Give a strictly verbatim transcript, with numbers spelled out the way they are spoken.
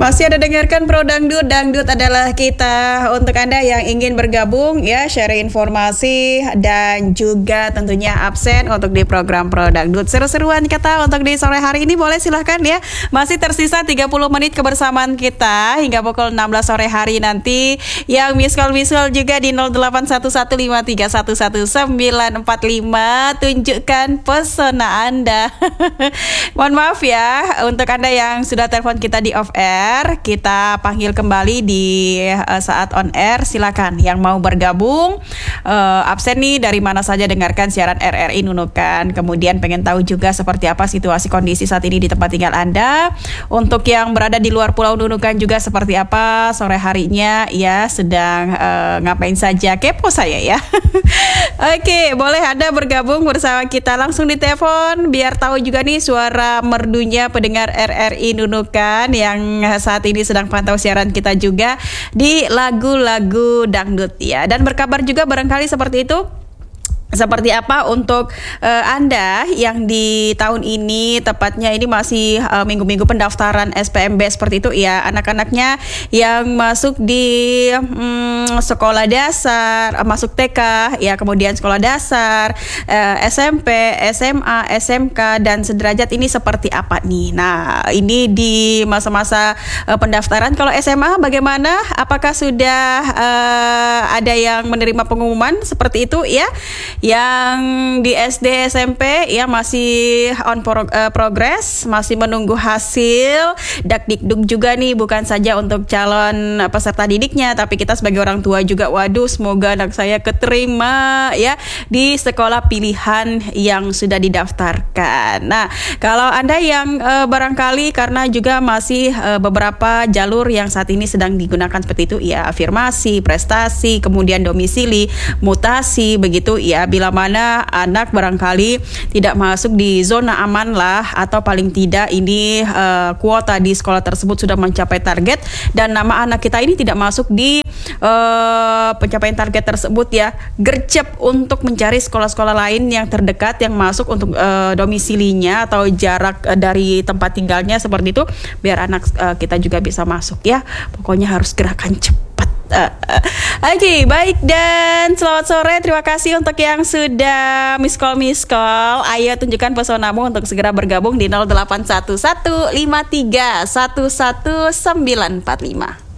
Masih ada dengarkan Pro Dangdut. Dangdut adalah kita. Untuk Anda yang ingin bergabung ya, share informasi dan juga tentunya absen untuk di program Pro Dangdut. Seru-seruan kata untuk di sore hari ini boleh silahkan ya. Masih tersisa tiga puluh menit kebersamaan kita hingga pukul enam belas sore hari nanti. Yang miss call miss call juga di nol delapan satu satu lima tiga satu satu sembilan empat lima. Tunjukkan pesona Anda. Mohon maaf ya untuk Anda yang sudah telepon kita di off air, kita panggil kembali di uh, saat on air. Silakan yang mau bergabung, uh, absen nih dari mana saja dengarkan siaran R R I Nunukan. Kemudian pengen tahu juga seperti apa situasi kondisi saat ini di tempat tinggal Anda. Untuk yang berada di luar Pulau Nunukan juga seperti apa sore harinya ya, sedang uh, ngapain saja, kepo saya ya. Oke, boleh Anda bergabung bersama kita langsung di telepon biar tahu juga nih suara merdunya pendengar R R I Nunukan yang saat ini sedang pantau siaran kita juga di lagu-lagu dangdut ya. Dan berkabar juga barangkali seperti itu. Seperti apa untuk uh, Anda yang di tahun ini, tepatnya ini masih uh, minggu-minggu pendaftaran S P M B seperti itu ya, anak-anaknya yang masuk di um, sekolah dasar, uh, masuk T K ya, kemudian sekolah dasar, uh, S M P, S M A, S M K dan sederajat ini seperti apa nih? Nah, ini di masa-masa uh, pendaftaran. Kalau S M A bagaimana? Apakah sudah uh, ada yang menerima pengumuman seperti itu ya? Yang di S D S M P ya masih on pro, uh, progress, masih menunggu hasil dakdikduk juga nih, bukan saja untuk calon peserta didiknya, tapi kita sebagai orang tua juga. Waduh, semoga anak saya keterima ya di sekolah pilihan yang sudah didaftarkan. Nah, kalau Anda yang uh, barangkali karena juga masih uh, beberapa jalur yang saat ini sedang digunakan seperti itu ya, afirmasi, prestasi, kemudian domisili, mutasi begitu ya. Bila mana anak barangkali tidak masuk di zona aman lah, atau paling tidak ini uh, kuota di sekolah tersebut sudah mencapai target dan nama anak kita ini tidak masuk di uh, pencapaian target tersebut ya, gercep untuk mencari sekolah-sekolah lain yang terdekat yang masuk untuk uh, domisilinya atau jarak uh, dari tempat tinggalnya seperti itu, biar anak uh, kita juga bisa masuk ya. Pokoknya harus gerakan cepat. Uh, uh. Oke, okay, baik, dan selamat sore. Terima kasih untuk yang sudah miss call miss call. Ayo tunjukkan pesonamu untuk segera bergabung di nol delapan satu satu lima tiga satu satu sembilan empat lima.